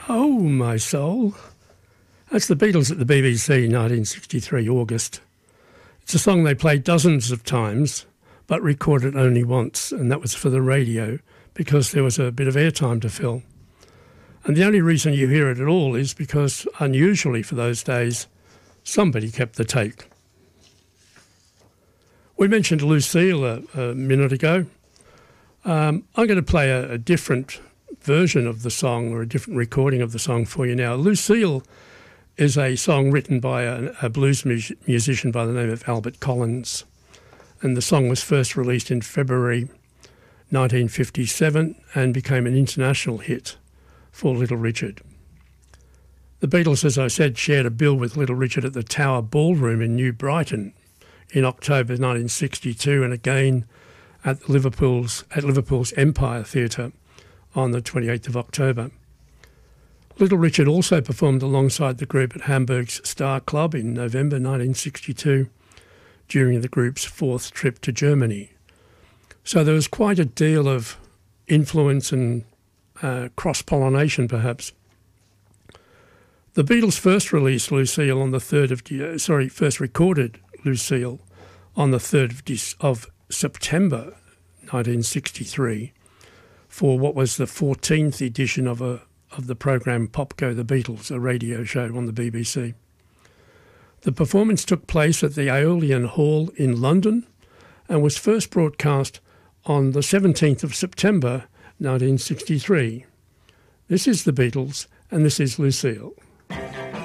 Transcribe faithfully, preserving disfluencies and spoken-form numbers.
Oh, My Soul. That's the Beatles at the B B C, nineteen sixty-three, August. It's a song they played dozens of times, but recorded only once, and that was for the radio, because there was a bit of airtime to fill. And the only reason you hear it at all is because, unusually for those days, somebody kept the tape. We mentioned Lucille a, a minute ago. Um, I'm going to play a, a different version of the song, or a different recording of the song for you now. Lucille is a song written by a, a blues mu- musician by the name of Albert Collins. And the song was first released in February nineteen fifty-seven and became an international hit for Little Richard. The Beatles, as I said, shared a bill with Little Richard at the Tower Ballroom in New Brighton in October nineteen sixty-two, and again at Liverpool's at Liverpool's Empire Theatre on the twenty-eighth of October. Little Richard also performed alongside the group at Hamburg's Star Club in November nineteen sixty-two during the group's fourth trip to Germany. So there was quite a deal of influence and uh, cross-pollination, perhaps. The Beatles first released Lucille on the third of uh, sorry, first recorded Lucille on the third of, De- of September nineteen sixty-three for what was the fourteenth edition of a of the programme Pop Go the Beatles, a radio show on the B B C. The performance took place at the Aeolian Hall in London and was first broadcast on the seventeenth of September nineteen sixty-three. This is the Beatles, and this is Lucille.